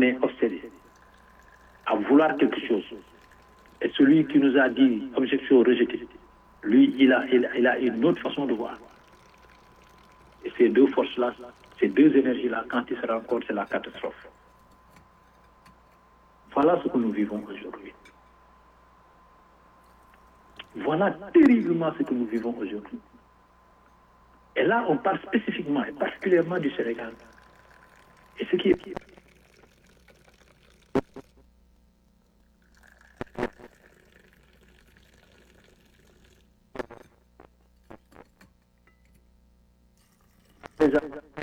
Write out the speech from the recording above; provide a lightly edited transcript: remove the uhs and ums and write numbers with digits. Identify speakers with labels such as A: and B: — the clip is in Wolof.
A: est obsédé à vouloir quelque chose. Et celui qui nous a dit objection rejetée, lui, il a une autre façon de voir. Et ces deux forces-là, ces deux énergies-là, quand ils se rencontrent, c'est la catastrophe. Voilà ce que nous vivons aujourd'hui. Voilà terriblement ce que nous vivons aujourd'hui. Et là, on parle spécifiquement et particulièrement du Sénégal. Et ce qui est pire. Déjà,